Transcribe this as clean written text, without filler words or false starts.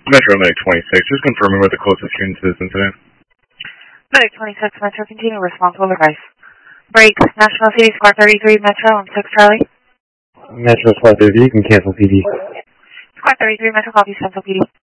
Metro Medic 26, just confirming where the closest unit is incident. Medic 26, Metro, continue responsible advice. Break, National City, Squad 33, Metro, on 6 Charlie. Metro Squad 33, you can cancel PD. Squad 33, Metro, copy, Central PD.